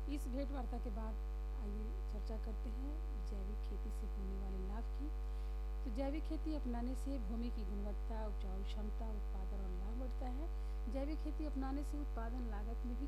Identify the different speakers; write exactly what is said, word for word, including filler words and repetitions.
Speaker 1: इस भेंट वार्ता के बाद आइए चर्चा करते हैं जैविक खेती से होने वाले लाभ की। तो जैविक खेती अपनाने से भूमि की गुणवत्ता, उपजाऊ क्षमता, उत्पादन और लाभ बढ़ता है। जैविक खेती अपनाने से उत्पादन लागत में भी